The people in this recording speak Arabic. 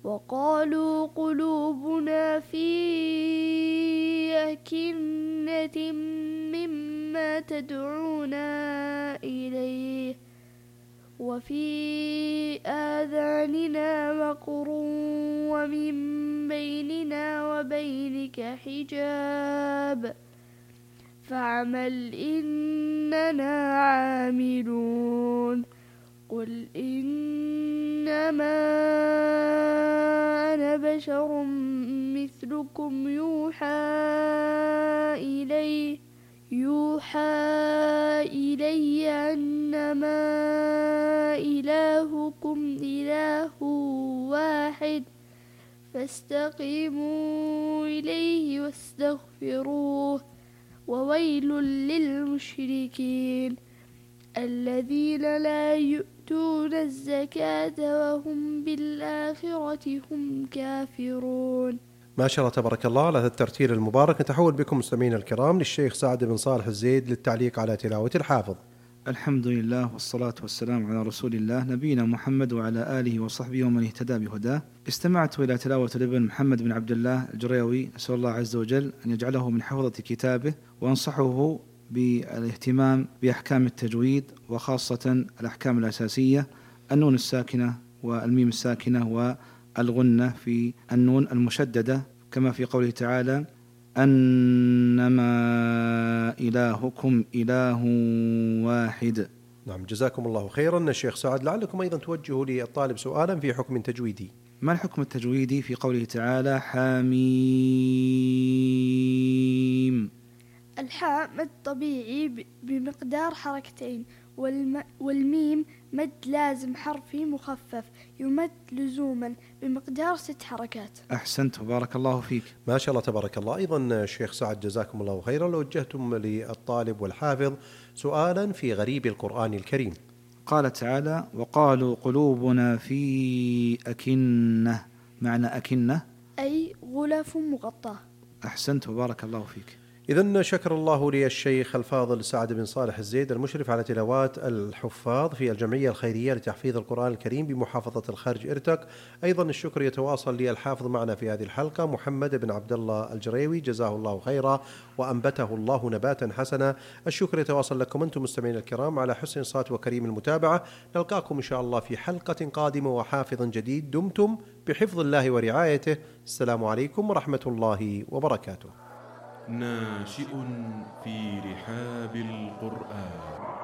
وقالوا قلوبنا في أكنة مما تدعونا إليه وفي آذاننا وقر ومن بيننا وبينك حجاب فاعمل إننا عاملون قل إنما أنا بشر مثلكم يوحى إلي أنما إلهكم إله واحد فاستقيموا إليه واستغفروه وويل للمشركين الذين لا يؤتون الزكاة وهم بالآخرة هم كافرون. ما شاء الله تبارك الله على هذا الترتيل المبارك. نتحول بكم مستمعينا الكرام للشيخ سعد بن صالح الزيد للتعليق على تلاوة الحافظ. الحمد لله والصلاة والسلام على رسول الله نبينا محمد وعلى آله وصحبه ومن اهتدى بهداه. استمعت إلى تلاوة الابن محمد بن عبد الله الجريوي، أسأل الله عز وجل أن يجعله من حفظة كتابه، وأنصحه بالاهتمام بأحكام التجويد وخاصة الأحكام الأساسية، النون الساكنة والميم الساكنة والغنة في النون المشددة، كما في قوله تعالى أنما إلهكم إله واحد. نعم، جزاكم الله خيرا الشيخ سعد. لعلكم أيضا توجهوا للطالب سؤالا في حكم تجويدي. ما الحكم التجويدي في قوله تعالى حميم؟ الحاء مد طبيعي بمقدار حركتين، والميم مد لازم حرفي مخفف يمد لزوما بمقدار 6 حركات. أحسنت وبارك الله فيك. ما شاء الله تبارك الله. أيضا الشيخ سعد جزاكم الله خيرا، لو وجهتم للطالب والحافظ سؤالا في غريب القرآن الكريم. قال تعالى وقالوا قلوبنا في أكنة، معنى أكنة أي غلف مغطاة. أحسنت وبارك الله فيك. إذن شكر الله لي الشيخ الفاضل سعد بن صالح الزيد المشرف على تلاوات الحفاظ في الجمعية الخيرية لتحفيظ القرآن الكريم بمحافظة الخرج إرتك. أيضا الشكر يتواصل لي الحافظ معنا في هذه الحلقة محمد بن عبد الله الجريوي، جزاه الله خيرا وأنبته الله نباتا حسنا. الشكر يتواصل لكم أنتم مستمعين الكرام على حسن الصوت وكريم المتابعة. نلقاكم إن شاء الله في حلقة قادمة وحافظ جديد. دمتم بحفظ الله ورعايته. السلام عليكم ورحمة الله وبركاته. ناشئ في رحاب القرآن.